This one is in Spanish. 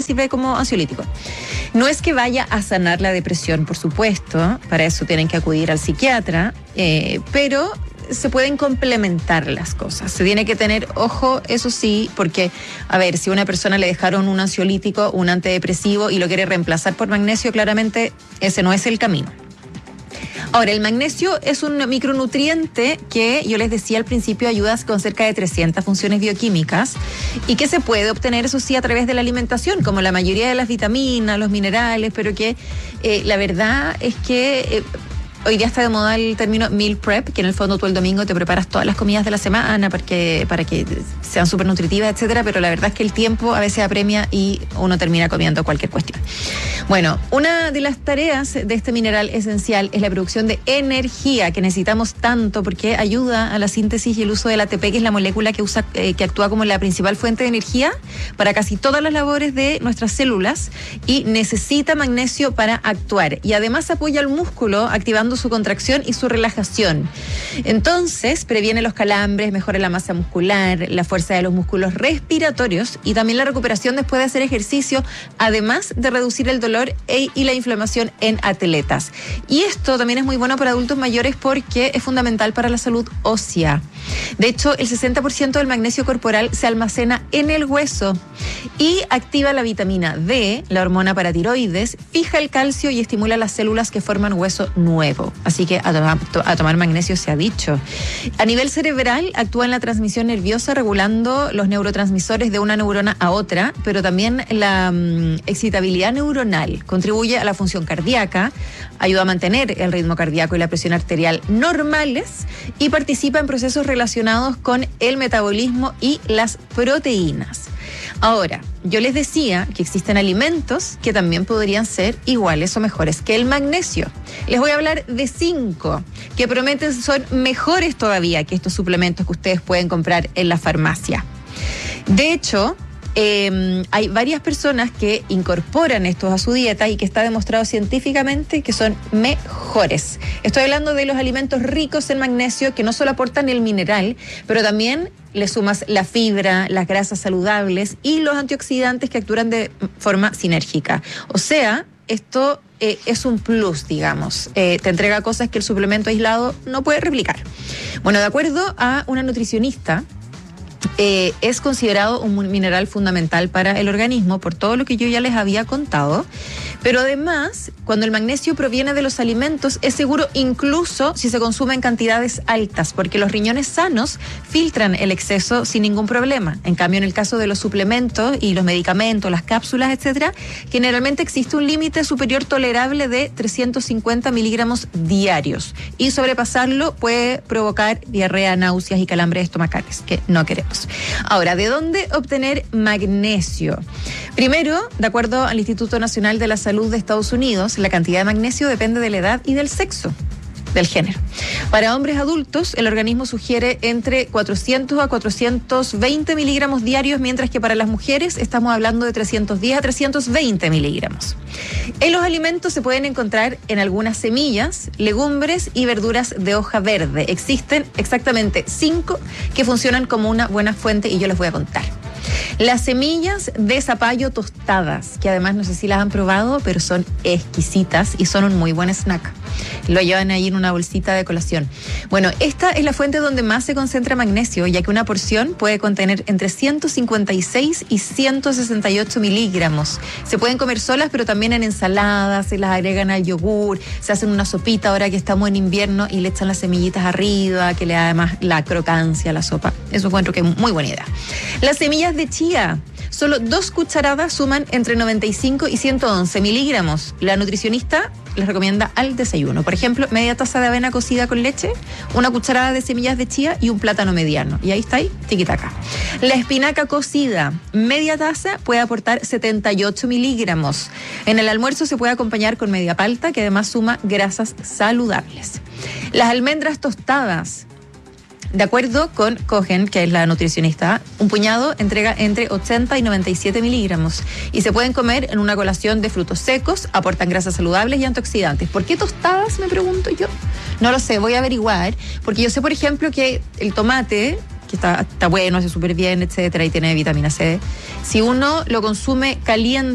sirve como ansiolítico. No es que vaya a sanar la depresión, por supuesto, para eso tienen que acudir al psiquiatra, pero se pueden complementar las cosas. Se tiene que tener ojo, eso sí, porque, a ver, si a una persona le dejaron un ansiolítico, un antidepresivo y lo quiere reemplazar por magnesio, claramente ese no es el camino. Ahora, el magnesio es un micronutriente que yo les decía al principio ayuda con cerca de 300 funciones bioquímicas y que se puede obtener, eso sí, a través de la alimentación, como la mayoría de las vitaminas, los minerales, pero que la verdad es que hoy día está de moda el término meal prep, que en el fondo tú el domingo te preparas todas las comidas de la semana para que sean súper nutritivas, etcétera, pero la verdad es que el tiempo a veces apremia y uno termina comiendo cualquier cuestión. Bueno, una de las tareas de este mineral esencial es la producción de energía que necesitamos tanto porque ayuda a la síntesis y el uso del ATP, que es la molécula que actúa como la principal fuente de energía para casi todas las labores de nuestras células y necesita magnesio para actuar y además apoya al músculo activando su contracción y su relajación. Entonces, previene los calambres, mejora la masa muscular, la fuerza de los músculos respiratorios y también la recuperación después de hacer ejercicio, además de reducir el dolor y la inflamación en atletas. Y esto también es muy bueno para adultos mayores porque es fundamental para la salud ósea. De hecho, el 60% del magnesio corporal se almacena en el hueso y activa la vitamina D, la hormona paratiroides, fija el calcio y estimula las células que forman hueso nuevo. Así que a tomar magnesio se ha dicho. A nivel cerebral, actúa en la transmisión nerviosa, regulando los neurotransmisores de una neurona a otra, pero también la excitabilidad neuronal. Contribuye a la función cardíaca, ayuda a mantener el ritmo cardíaco y la presión arterial normales y participa en procesos relacionados con el metabolismo y las proteínas. Ahora, yo les decía que existen alimentos que también podrían ser iguales o mejores que el magnesio. Les voy a hablar de 5 que prometen son mejores todavía que estos suplementos que ustedes pueden comprar en la farmacia. De hecho, hay varias personas que incorporan estos a su dieta y que está demostrado científicamente que son mejores. Estoy hablando de los alimentos ricos en magnesio que no solo aportan el mineral, pero también le sumas la fibra, las grasas saludables y los antioxidantes que actúan de forma sinérgica. O sea, esto es un plus, digamos. Te entrega cosas que el suplemento aislado no puede replicar. Bueno, de acuerdo a una nutricionista, es considerado un mineral fundamental para el organismo por todo lo que yo ya les había contado, pero además cuando el magnesio proviene de los alimentos es seguro incluso si se consume en cantidades altas, porque los riñones sanos filtran el exceso sin ningún problema. En cambio, en el caso de los suplementos y los medicamentos, las cápsulas, etcétera, generalmente existe un límite superior tolerable de 350 miligramos diarios y sobrepasarlo puede provocar diarrea, náuseas y calambres estomacales, que no queremos. Ahora, ¿de dónde obtener magnesio? Primero, de acuerdo al Instituto Nacional de la Salud de Estados Unidos, la cantidad de magnesio depende de la edad y del sexo, del género. Para hombres adultos, el organismo sugiere entre 400 a 420 miligramos diarios, mientras que para las mujeres estamos hablando de 310 a 320 miligramos. En los alimentos se pueden encontrar en algunas semillas, legumbres y verduras de hoja verde. Existen exactamente 5 que funcionan como una buena fuente y yo les voy a contar. Las semillas de zapallo tostadas, que además no sé si las han probado, pero son exquisitas y son un muy buen snack. Lo llevan ahí en una bolsita de colación. Bueno, esta es la fuente donde más se concentra magnesio, ya que una porción puede contener entre 156 y 168 miligramos. Se pueden comer solas, pero también en ensaladas, se las agregan al yogur, se hacen una sopita ahora que estamos en invierno y le echan las semillitas arriba, que le da además la crocancia a la sopa. Eso encuentro que es muy buena idea. Las semillas de chía, solo 2 cucharadas suman entre 95 y 111 miligramos. La nutricionista les recomienda al desayuno. Por ejemplo, media taza de avena cocida con leche, 1 cucharada de semillas de chía y un plátano mediano. Y ahí está, tiquitaca. La espinaca cocida, media taza, puede aportar 78 miligramos. En el almuerzo se puede acompañar con media palta, que además suma grasas saludables. Las almendras tostadas, de acuerdo con Cohen, que es la nutricionista, un puñado entrega entre 80 y 97 miligramos y se pueden comer en una colación de frutos secos, aportan grasas saludables y antioxidantes. ¿Por qué tostadas, me pregunto yo? No lo sé, voy a averiguar, porque yo sé, por ejemplo, que el tomate, que está bueno, hace súper bien, etcétera, y tiene vitamina C, si uno lo consume caliente,